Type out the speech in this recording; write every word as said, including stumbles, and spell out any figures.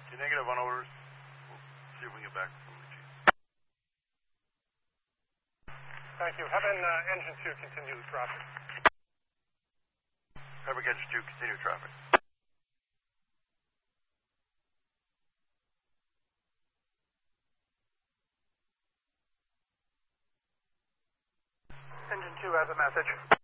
Okay, negative on orders. We'll see if we can get back from the chief. Thank you. Having uh, engine two continue traffic. Having engine two continue traffic. Engine two has a message.